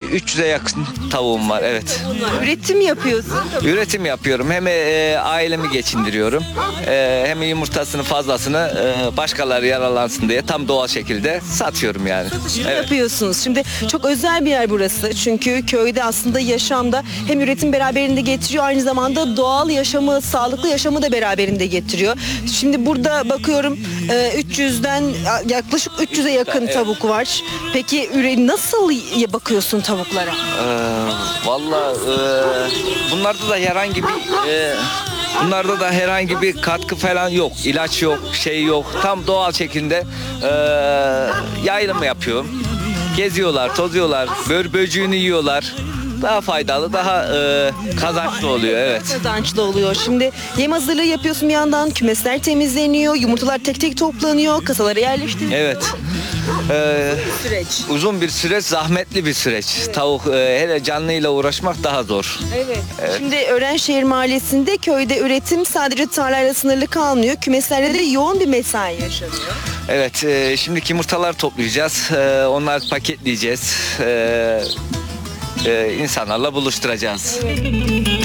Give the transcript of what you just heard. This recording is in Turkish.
300'e yakın tavuğum var, evet. Üretim yapıyorsun. Üretim yapıyorum. Hem ailemi geçindiriyorum. Hem yumurtasını fazlasını başkaları yararlansın diye tam doğal şekilde satıyorum yani. Evet. Yapıyorsunuz. Şimdi çok özel bir yer burası. Çünkü köyde aslında yaşamda hem üretim beraberinde getiriyor, aynı zamanda doğal yaşamı, sağlıklı yaşamı da beraberinde getiriyor. Şimdi burada bakıyorum 300'den yaklaşık 300'e yakın Evet. tavuk var. Peki nasıl bakıyorsun tavuklara? Vallahi bunlarda da herhangi bir katkı falan yok, ilaç yok, şey yok. Tam doğal şekilde yayılım yapıyorum. Geziyorlar, tozuyorlar, böcüğünü yiyorlar. Daha faydalı, daha kazançlı oluyor, evet. Kazançlı oluyor. Şimdi yem hazırlığı yapıyorsun bir yandan, kümesler temizleniyor, yumurtalar tek tek toplanıyor, kasalara yerleştiriliyor. Evet. Süreç. Uzun bir süreç, zahmetli bir süreç. Tavuk hele canlıyla uğraşmak daha zor. Evet. Şimdi Örenşehir Mahallesi'nde köyde üretim sadece tarlayla sınırlı kalmıyor. Kümeslerde de yoğun bir mesai yaşanıyor. Evet, şimdiki yumurtalar toplayacağız. Onları paketleyeceğiz. İnsanlarla buluşturacağız.